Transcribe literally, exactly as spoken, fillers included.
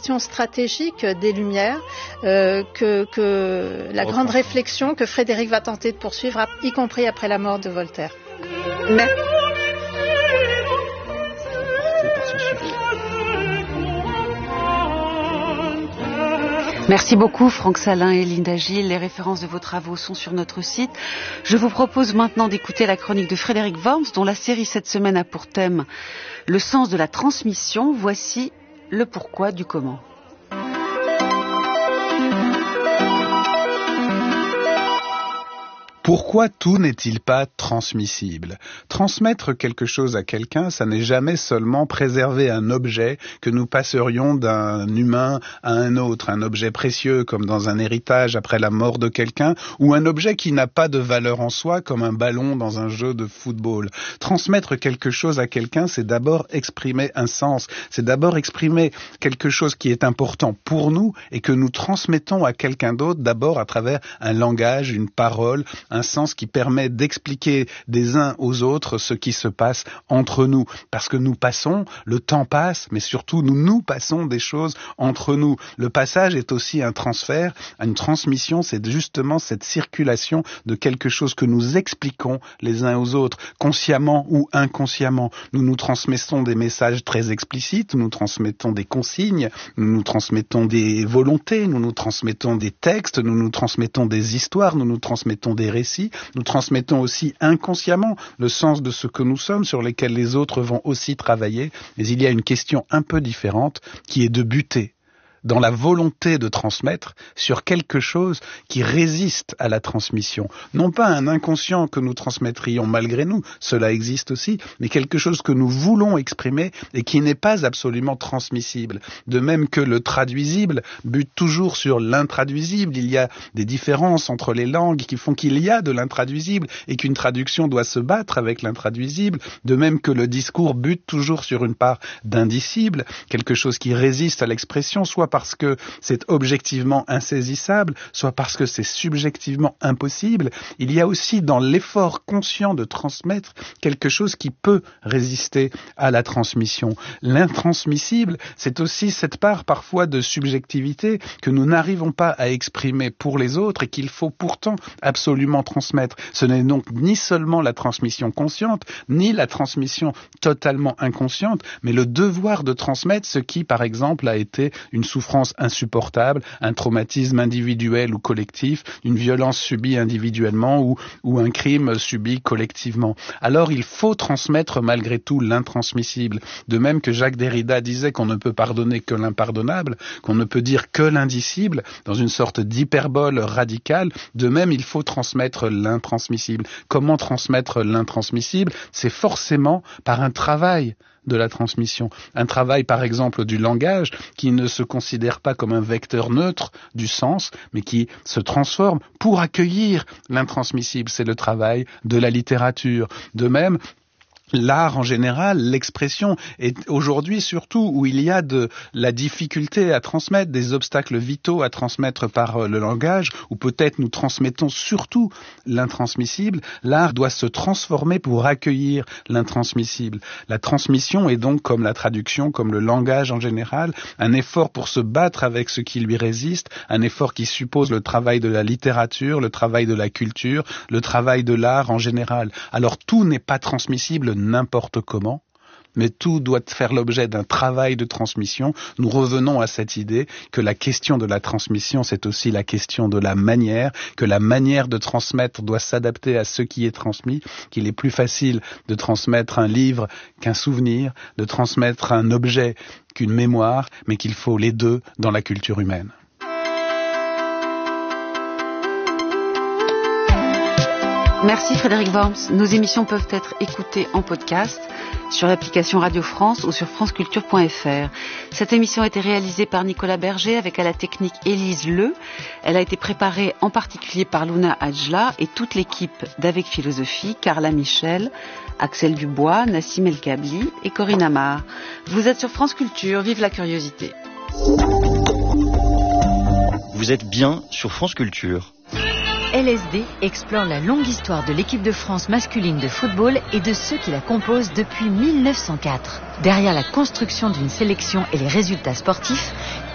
gestion stratégique des Lumières euh, que, que la grande réflexion que Frédéric va tenter de poursuivre, y compris après la mort de Voltaire. Merci. Merci beaucoup Franck Salin et Linda Gilles. Les références de vos travaux sont sur notre site. Je vous propose maintenant d'écouter la chronique de Frédéric Worms, dont la série cette semaine a pour thème le sens de la transmission. Voici le pourquoi du comment. Pourquoi tout n'est-il pas transmissible ? Transmettre quelque chose à quelqu'un, ça n'est jamais seulement préserver un objet que nous passerions d'un humain à un autre, un objet précieux comme dans un héritage après la mort de quelqu'un, ou un objet qui n'a pas de valeur en soi comme un ballon dans un jeu de football. Transmettre quelque chose à quelqu'un, c'est d'abord exprimer un sens, c'est d'abord exprimer quelque chose qui est important pour nous et que nous transmettons à quelqu'un d'autre d'abord à travers un langage, une parole, un sens qui permet d'expliquer des uns aux autres ce qui se passe entre nous. Parce que nous passons, le temps passe, mais surtout nous nous passons des choses entre nous. Le passage est aussi un transfert, une transmission, c'est justement cette circulation de quelque chose que nous expliquons les uns aux autres, consciemment ou inconsciemment. Nous nous transmettons des messages très explicites, nous nous transmettons des consignes, nous nous transmettons des volontés, nous nous transmettons des textes, nous nous transmettons des histoires, nous nous transmettons des récits. Nous transmettons aussi inconsciemment le sens de ce que nous sommes, sur lesquels les autres vont aussi travailler. Mais il y a une question un peu différente qui est de buter dans la volonté de transmettre sur quelque chose qui résiste à la transmission. Non pas un inconscient que nous transmettrions malgré nous, cela existe aussi, mais quelque chose que nous voulons exprimer et qui n'est pas absolument transmissible. De même que le traduisible bute toujours sur l'intraduisible. Il y a des différences entre les langues qui font qu'il y a de l'intraduisible et qu'une traduction doit se battre avec l'intraduisible. De même que le discours bute toujours sur une part d'indicible, quelque chose qui résiste à l'expression, soit parce que c'est objectivement insaisissable, soit parce que c'est subjectivement impossible. Il y a aussi dans l'effort conscient de transmettre quelque chose qui peut résister à la transmission. L'intransmissible, c'est aussi cette part parfois de subjectivité que nous n'arrivons pas à exprimer pour les autres et qu'il faut pourtant absolument transmettre. Ce n'est donc ni seulement la transmission consciente, ni la transmission totalement inconsciente, mais le devoir de transmettre ce qui, par exemple, a été une souffrance insupportable, un traumatisme individuel ou collectif, une violence subie individuellement ou, ou un crime subi collectivement. Alors il faut transmettre malgré tout l'intransmissible. De même que Jacques Derrida disait qu'on ne peut pardonner que l'impardonnable, qu'on ne peut dire que l'indicible, dans une sorte d'hyperbole radicale, de même il faut transmettre l'intransmissible. Comment transmettre l'intransmissible ? C'est forcément par un travail de la transmission. Un travail, par exemple, du langage, qui ne se considère pas comme un vecteur neutre du sens, mais qui se transforme pour accueillir l'intransmissible. C'est le travail de la littérature. De même, l'art en général, l'expression est aujourd'hui surtout où il y a de la difficulté à transmettre, des obstacles vitaux à transmettre par le langage, où peut-être nous transmettons surtout l'intransmissible. L'art doit se transformer pour accueillir l'intransmissible. La transmission est donc, comme la traduction, comme le langage en général, un effort pour se battre avec ce qui lui résiste, un effort qui suppose le travail de la littérature, le travail de la culture, le travail de l'art en général. Alors tout n'est pas transmissible n'importe comment, mais tout doit faire l'objet d'un travail de transmission. Nous revenons à cette idée que la question de la transmission, c'est aussi la question de la manière, que la manière de transmettre doit s'adapter à ce qui est transmis, qu'il est plus facile de transmettre un livre qu'un souvenir, de transmettre un objet qu'une mémoire, mais qu'il faut les deux dans la culture humaine. Merci Frédéric Worms. Nos émissions peuvent être écoutées en podcast sur l'application Radio France ou sur franceculture point f r. Cette émission a été réalisée par Nicolas Berger avec à la technique Élise Le. Elle a été préparée en particulier par Luna Adjla et toute l'équipe d'Avec Philosophie, Carla Michel, Axel Dubois, Nassim El Kabli et Corinne Amar. Vous êtes sur France Culture, vive la curiosité. Vous êtes bien sur France Culture. L S D explore la longue histoire de l'équipe de France masculine de football et de ceux qui la composent depuis mille neuf cent quatre. Derrière la construction d'une sélection et les résultats sportifs,